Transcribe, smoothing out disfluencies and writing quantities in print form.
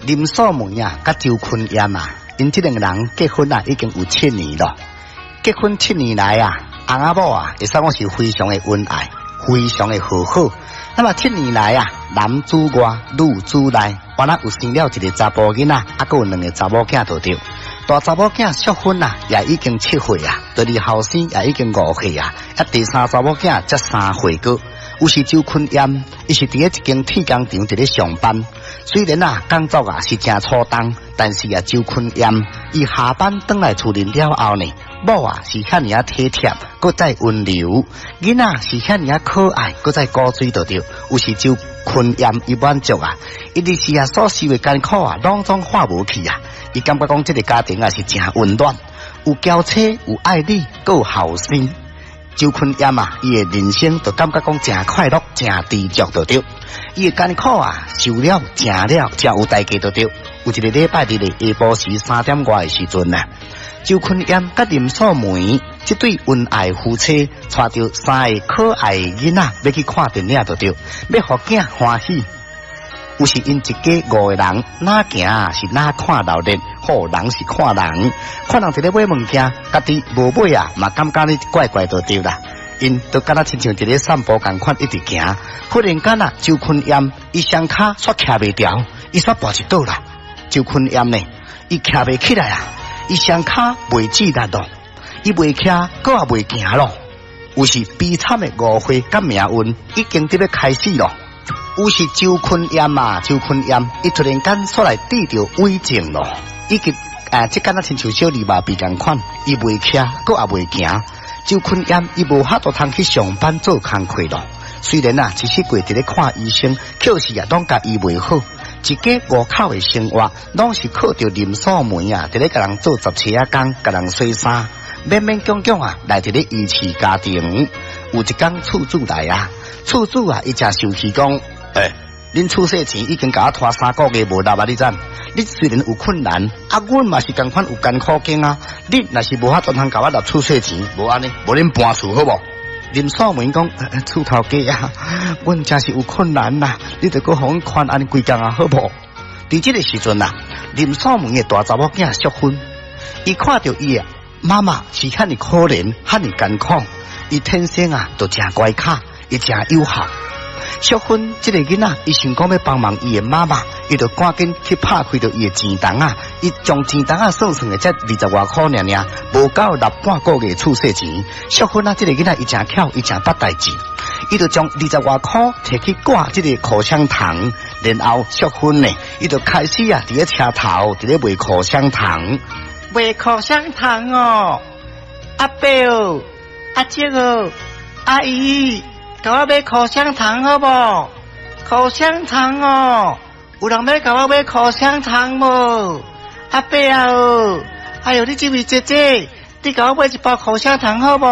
林素梅啊，甲周坤燕啊，因这两个人结婚啊，已经有7年了。结婚7年来啊，翁仔某啊，会使讲是非常的恩爱，非常的和好。那么7年来啊，男主外女主内，原来有生了一个查甫囡仔，还有2个查某囝就对。大查某囝结婚啊，也已经7岁啊，第二后生也已经5岁啊，第三查某囝才3岁个。有时周坤燕，伊是伫一间铁工厂伫咧上班。虽然啊工作啊是真粗重，但是啊周坤燕伊下班返来厝里了后呢，某啊是遐尔啊体贴，搁再温柔，囡仔是遐尔啊可爱，搁再古锥着着。有时周坤燕伊满足啊，伊日时啊所受的艰苦啊，拢总化无去啊。伊感觉讲这个家庭啊是真温暖，有娇妻，有爱女，搁有后生。周坤燕啊，伊的人生就感觉讲真快乐，真知足着着。伊的艰苦啊，受了、食了，才有代价着着。有一个礼拜日的下晡时3点外的时阵啊，周坤燕甲林素梅这对恩爱夫妻，带着3个可爱的囡仔要去看电影着着，要互囝欢喜。有时因一家5个人，哪行是哪看闹热，好人是看人，看人伫咧买物件，家己无买啊，嘛感觉你怪怪就对啦。因都敢若亲像伫咧散步共款一直行，忽然间啊，周坤燕伊双脚煞徛袂牢，伊煞跋一倒啦。周坤燕呢，伊徛袂起来啊，伊双脚袂自力咯，伊袂徛，搁也袂行咯。有时悲惨的误会甲命运已经伫咧开始咯。有时周坤燕啊，周坤燕，伊突然间煞来得着危症咯，伊个即敢若亲像小儿麻痹共款，伊袂徛，搁也袂行。周坤燕伊无法度通去上班做工课咯。虽然啊，只是过伫咧看医生，可是啊，拢甲伊袂好。一家5口的生活，拢是靠着林素梅啊，伫咧甲人做10车工，甲人洗衫，勉勉强强啊，来伫咧维持家庭。有一天厝主来啊，厝主啊，伊真生气讲。恁出世钱已经甲我拖3个月无纳啊！你知？你虽然有困难，阮嘛是共款有艰苦经啊！你若是无法度通甲我纳出世钱，无安尼，无恁搬厝好无？林素梅讲，厝头家啊，阮真是有困难呐、你着搁互阮宽安规工啊，好无？伫这个时阵啊，林素梅的大查某囝结婚，伊看到伊啊妈妈是遐尼可怜，遐尼艰苦，伊天生啊就真乖巧，伊真友好。结婚这个囡仔，伊想讲要帮忙伊的妈妈，伊就赶紧去拍开着伊的钱筒啊，伊将钱筒啊算算的才20多块尔尔，无够纳半个月出世钱。结婚啊，这个囡仔伊真巧，伊真捌代志，伊就将20多块摕去挂这个口香糖，然后结婚呢，伊就开始啊伫咧车头伫咧卖口香糖，卖口香糖哦，阿伯哦，阿姐哦，阿姨。甲我买口香糖好无？口香糖哦，有人要甲我买口香糖无？阿伯啊哦，哎呦，你这位姐姐，你甲我买一包口香糖好无？